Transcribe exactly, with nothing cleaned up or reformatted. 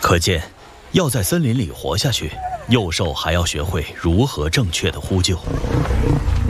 可见，要在森林里活下去，幼兽还要学会如何正确的呼救。